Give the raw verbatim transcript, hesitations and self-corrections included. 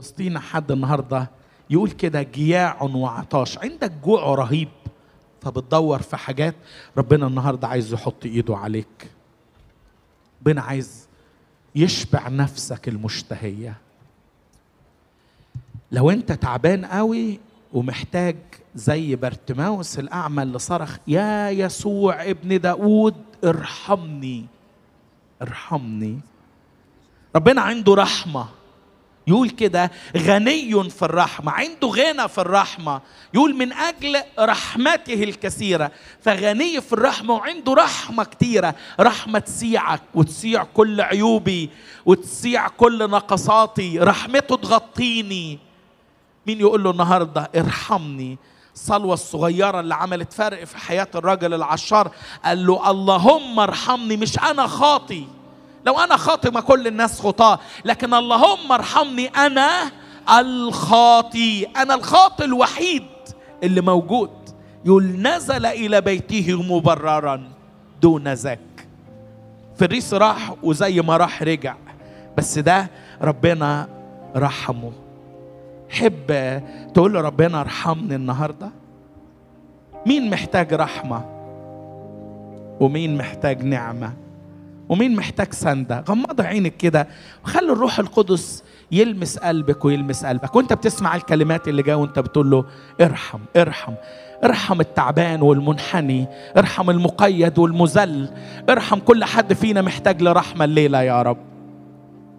وسطينا حد النهارده يقول كده جياع وعطاش، عندك جوع رهيب فبتدور في حاجات، ربنا النهارده عايز يحط ايده عليك. ربنا عايز يشبع نفسك المشتهية. لو انت تعبان قوي ومحتاج زي بارتيماوس الأعمى اللي صرخ يا يسوع ابن داود ارحمني ارحمني، ربنا عنده رحمة. يقول كده غني في الرحمة، عنده غنى في الرحمة. يقول من أجل رحمته الكثيرة، فغني في الرحمة وعنده رحمة كتيرة. رحمة تسيعك وتسيع كل عيوبي وتسيع كل نقصاتي، رحمته تغطيني. مين يقول له النهاردة ارحمني؟ الصلوة الصغيرة اللي عملت فرق في حياة الرجل العشار، قال له اللهم ارحمني، مش أنا خاطي، لو أنا خاطئ ما كل الناس خطاة، لكن اللهم ارحمني أنا الخاطي، أنا الخاطئ الوحيد اللي موجود. يقول نزل إلى بيته مبررا دون ذاك. فريس راح وزي ما راح رجع، بس ده ربنا رحمه. حب تقول له ربنا ارحمني النهاردة؟ مين محتاج رحمة ومين محتاج نعمة ومين محتاج سندة؟ غمض عينك كده وخلي الروح القدس يلمس قلبك ويلمس قلبك وانت بتسمع الكلمات اللي جايه، وانت بتقول له ارحم ارحم ارحم التعبان والمنحني، ارحم المقيد والمذل، ارحم كل حد فينا محتاج لرحمة الليلة يا رب.